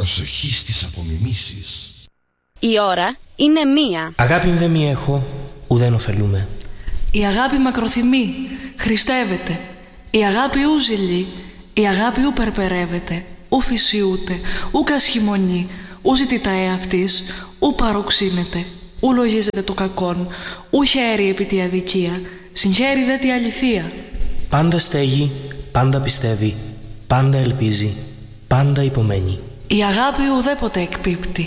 Προσοχή στις απομιμήσεις. Η ώρα είναι 1. Αγάπη δε μη έχω, ουδέν ωφελούμε. Η αγάπη μακροθυμεί, χριστεύεται. Η αγάπη ου ζηλεί, η αγάπη ου περπερεύεται. Ου φυσιούται, ου κασχημονεί, ου ζητητά εαυτής, ου παροξύνεται. Ου λογίζεται το κακόν, ου χαίρει επί τη αδικία, συγχαίρει δε τη αληθεία. Πάντα στέγει, πάντα πιστεύει, πάντα ελπίζει, πάντα υπομένει. Η αγάπη ουδέποτε εκπίπτει.